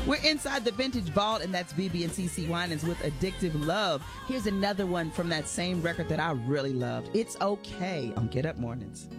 We're inside the vintage vault, and that's BB and CeCe Winans with Addictive Love. Here's another one from that same record that I really loved. It's Okay on Get Up Mornings.